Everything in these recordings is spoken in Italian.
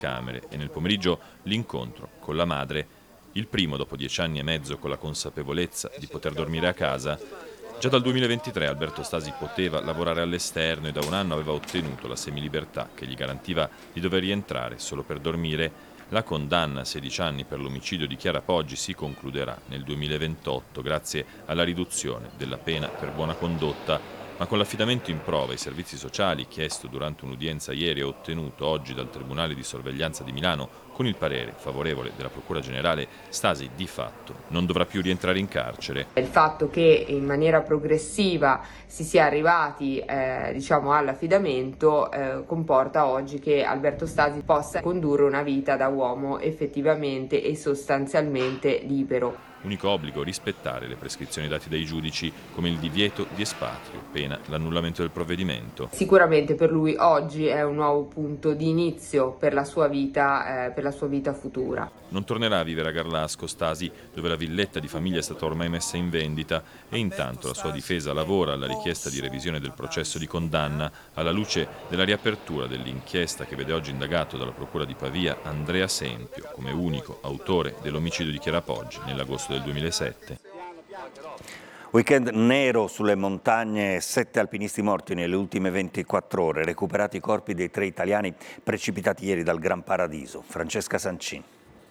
camere e nel pomeriggio l'incontro con la madre, il primo dopo 10 anni e mezzo con la consapevolezza di poter dormire a casa. Già dal 2023 Alberto Stasi poteva lavorare all'esterno e da un anno aveva ottenuto la semilibertà che gli garantiva di dover rientrare solo per dormire. La condanna a 16 anni per l'omicidio di Chiara Poggi si concluderà nel 2028 grazie alla riduzione della pena per buona condotta, ma con l'affidamento in prova ai servizi sociali chiesto durante un'udienza ieri e ottenuto oggi dal Tribunale di Sorveglianza di Milano con il parere favorevole della Procura Generale, Stasi di fatto non dovrà più rientrare in carcere. Il fatto che in maniera progressiva si sia arrivati all'affidamento comporta oggi che Alberto Stasi possa condurre una vita da uomo effettivamente e sostanzialmente libero. Unico obbligo rispettare le prescrizioni date dai giudici, come il divieto di espatrio, pena l'annullamento del provvedimento. Sicuramente per lui oggi è un nuovo punto di inizio per la sua vita futura. Non tornerà a vivere a Garlasco Stasi, dove la villetta di famiglia è stata ormai messa in vendita, e intanto la sua difesa lavora alla richiesta di revisione del processo di condanna alla luce della riapertura dell'inchiesta che vede oggi indagato dalla Procura di Pavia Andrea Sempio come unico autore dell'omicidio di Chiara Poggi nell'agosto del 2007. Weekend nero sulle montagne, 7 alpinisti morti nelle ultime 24 ore, recuperati i corpi dei 3 italiani precipitati ieri dal Gran Paradiso. Francesca Sancin.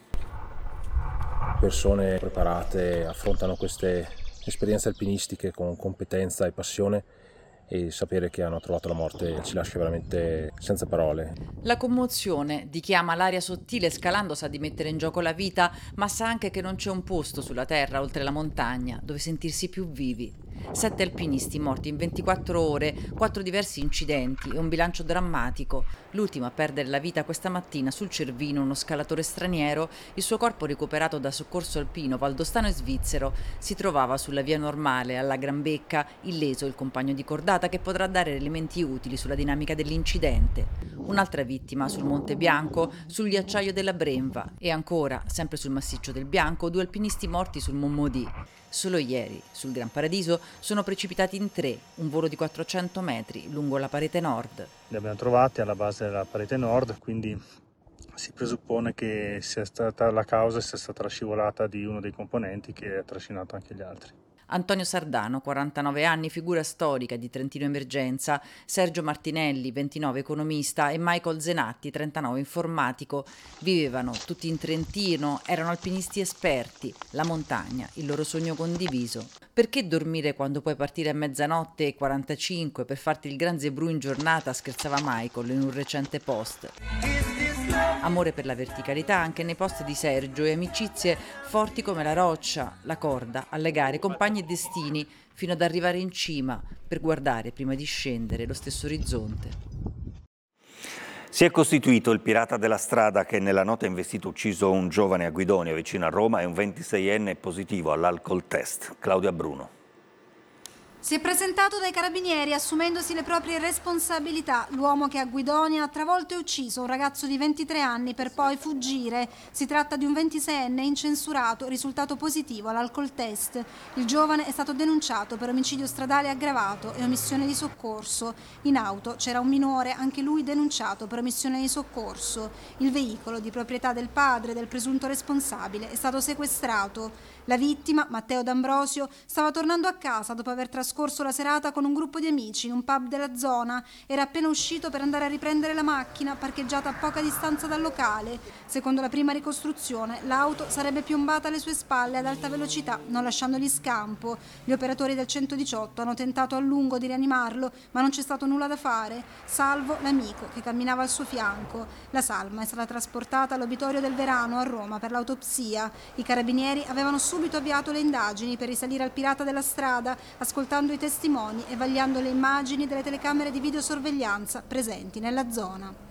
Persone preparate affrontano queste esperienze alpinistiche con competenza e passione, e sapere che hanno trovato la morte ci lascia veramente senza parole. La commozione di chi ama l'aria sottile scalando sa di mettere in gioco la vita, ma sa anche che non c'è un posto sulla terra oltre la montagna dove sentirsi più vivi. 7 alpinisti morti in 24 ore, 4 diversi incidenti e un bilancio drammatico. L'ultimo a perdere la vita questa mattina sul Cervino, uno scalatore straniero. Il suo corpo, recuperato da soccorso alpino valdostano e svizzero, si trovava sulla via normale alla Gran Becca, illeso il compagno di cordata che potrà dare elementi utili sulla dinamica dell'incidente. Un'altra vittima sul Monte Bianco, sul ghiacciaio della Brenva, e ancora, sempre sul massiccio del Bianco, 2 alpinisti morti sul Monmodì. Solo ieri, sul Gran Paradiso, sono precipitati in 3, un volo di 400 metri lungo la parete nord. Li abbiamo trovati alla base della parete nord, quindi si presuppone che sia stata la causa sia stata la scivolata di uno dei componenti che ha trascinato anche gli altri. Antonio Sardano, 49 anni, figura storica di Trentino Emergenza, Sergio Martinelli, 29, economista, e Michael Zenatti, 39, informatico. Vivevano tutti in Trentino, erano alpinisti esperti, la montagna, il loro sogno condiviso. Perché dormire quando puoi partire a mezzanotte e 45 per farti il Gran Zebrù in giornata, scherzava Michael in un recente post. Amore per la verticalità anche nei post di Sergio e amicizie forti come la roccia, la corda, alle gare, compagni e destini, fino ad arrivare in cima per guardare prima di scendere lo stesso orizzonte. Si è costituito il pirata della strada che nella notte ha investito e ucciso un giovane a Guidonia, vicino a Roma, e un 26enne positivo all'alcol test. Claudia Bruno. Si è presentato dai carabinieri assumendosi le proprie responsabilità. L'uomo che a Guidonia ha travolto e ucciso un ragazzo di 23 anni per poi fuggire. Si tratta di un 26enne incensurato, risultato positivo all'alcol test. Il giovane è stato denunciato per omicidio stradale aggravato e omissione di soccorso. In auto c'era un minore, anche lui denunciato per omissione di soccorso. Il veicolo, di proprietà del padre del presunto responsabile, è stato sequestrato. La vittima, Matteo D'Ambrosio, stava tornando a casa dopo aver trascorso la serata con un gruppo di amici in un pub della zona. Era appena uscito per andare a riprendere la macchina parcheggiata a poca distanza dal locale. Secondo la prima ricostruzione, l'auto sarebbe piombata alle sue spalle ad alta velocità, non lasciandogli scampo. Gli operatori del 118 hanno tentato a lungo di rianimarlo, ma non c'è stato nulla da fare, salvo l'amico che camminava al suo fianco. La salma è stata trasportata all'obitorio del Verano a Roma per l'autopsia. I carabinieri avevano subito avviato le indagini per risalire al pirata della strada, ascoltando i testimoni e vagliando le immagini delle telecamere di videosorveglianza presenti nella zona.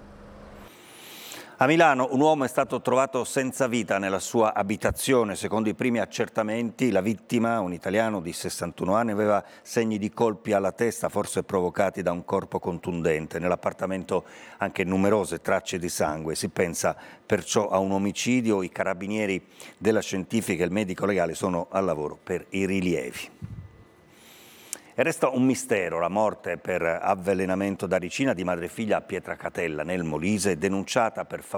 A Milano un uomo è stato trovato senza vita nella sua abitazione. Secondo i primi accertamenti, la vittima, un italiano di 61 anni, aveva segni di colpi alla testa, forse provocati da un corpo contundente. Nell'appartamento anche numerose tracce di sangue. Si pensa perciò a un omicidio. I carabinieri della scientifica e il medico legale sono al lavoro per i rilievi. E resta un mistero la morte per avvelenamento da ricina di madre e figlia a Pietracatella, nel Molise, denunciata per